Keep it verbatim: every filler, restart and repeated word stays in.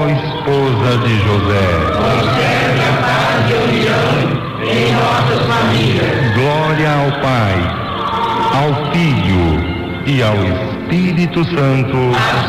esposa de José, conserve a paz e a união em nossas famílias. glória ao Pai, ao Filho e ao Espírito Santo. Assim